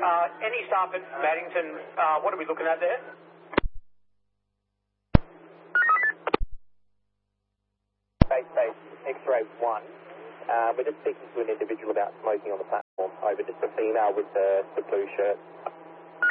Any staff at Maddington, what are we looking at there? Space X-ray 1. We're just speaking to an individual about smoking on the platform. Over, just a female with the blue shirt.